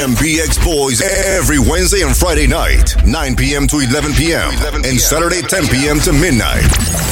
MBX Boys every Wednesday and Friday night, 9 p.m. to 11 p.m. and Saturday 10 p.m. to midnight.